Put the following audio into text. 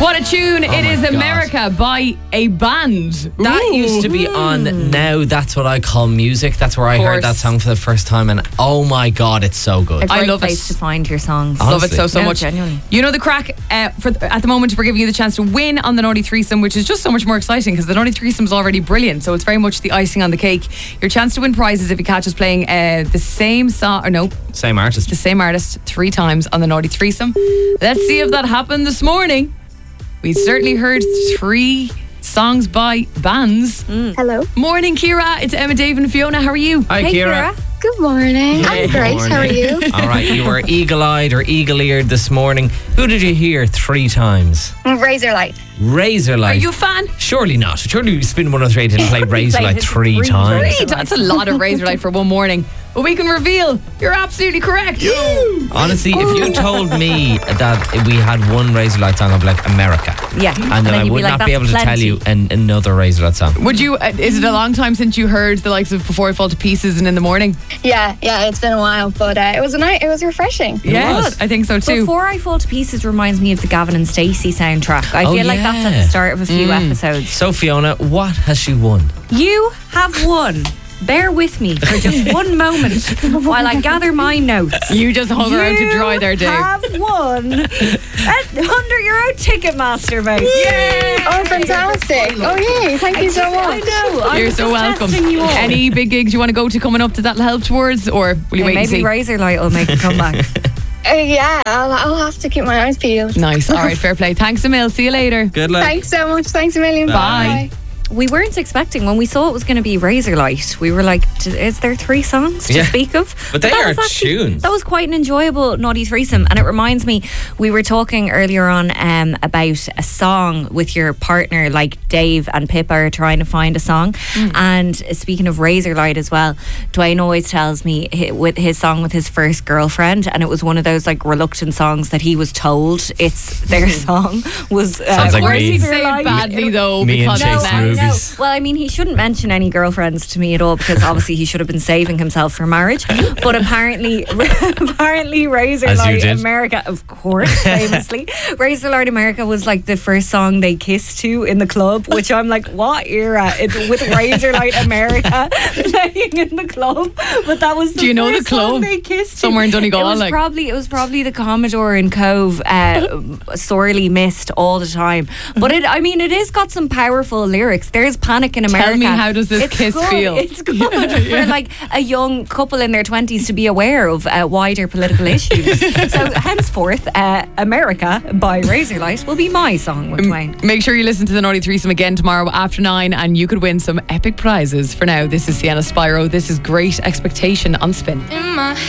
What a tune. It is my God. America by a band. That Ooh. used to be on Now That's What I Call Music. That's where I heard that course. song for the first time, and oh my God, it's so good. A great love place it. to find your songs. Love it so No, much. genuinely. You know the crack at the moment we're giving you the chance to win on the Naughty Threesome, which is just so much more exciting because the Naughty Threesome is already brilliant, so it's very much the icing on the cake. Your chance to win prizes if you catch us playing the same song, or no, Same artist. the same artist 3 times on the Naughty Threesome. Let's see if that happened this morning. We certainly heard 3 songs by bands. Hello. Morning, Kira. It's Emma, Dave and Fiona. How are you? Hi, Hey, Kira. Kira. Good morning. I'm great. How are you? All right, you were eagle-eyed or eagle-eared this morning. Who did you hear 3 times? Razorlight. Razorlight. Are you a fan? Surely not. Surely Spin 103 didn't play Razorlight 3 times. That's a lot of Razorlight for one morning. But we can reveal you're absolutely correct. Honestly, if you told me that we had one Razorlight song, I'd be like, America. Yeah. And then I you'd would be like, not be able "That's to tell plenty." you another Razorlight song. Would you? Is it a long time since you heard the likes of Before I Fall to Pieces and In the Morning? Yeah, it's been a while, but it was it was refreshing. Yes, I think so too. Before I Fall to Pieces reminds me of the Gavin and Stacey soundtrack. I Oh, feel like that's at yeah. the start of a few episodes. So, Fiona, what has she won? You have won. Bear with me for just one moment while I gather my notes. You just hung around to dry there, Dave. You have won a €100 Ticketmaster, mate. Yay! Oh, fantastic. Oh, yay. Thank you so I much. know. I You're was so just welcome. testing you all. Any big gigs you want to go to coming up that'll help towards, or will you wait and Maybe see? Razorlight will make a comeback. Yeah, I'll have to keep my eyes peeled. Nice. All right, fair play. Thanks a mil. See you later. Good luck. Thanks so much. Thanks a million. Bye. We weren't expecting, when we saw it was going to be Razorlight, we were like, is there 3 songs to Yeah. speak of? But they that are was actually- tunes. That was quite an enjoyable Naughty Threesome. And it reminds me, we were talking earlier on about a song with your partner, like Dave and Pippa are trying to find a song. And speaking of Razorlight as well, Dwayne always tells me with his song with his first girlfriend, and it was one of those like reluctant songs that he was told it's their song, was Sounds like Of course me. he'd say it badly though, Me and because Chase of that. Ruby. No. Well, I mean, he shouldn't mention any girlfriends to me at all because obviously he should have been saving himself for marriage. But apparently Razorlight did. America, of course, famously, Razorlight America was like the first song they kissed to in the club, which I'm like, what era? With Razorlight America playing in the club? But that was the Do you know the first song club? they kissed to. Somewhere in Donegal, It was like. probably the Commodore in Cove, sorely missed all the time. But it is got some powerful lyrics. There's Panic in America. Tell me, how does this It's kiss good. feel? It's good for like a young couple in their 20s to be aware of wider political issues. So henceforth, America by Razorlight will be my song with Dwayne. Make sure you listen to the Naughty Threesome again tomorrow after 9 and you could win some epic prizes. For now, this is Sienna Spyro. This is Great Expectation on Spin.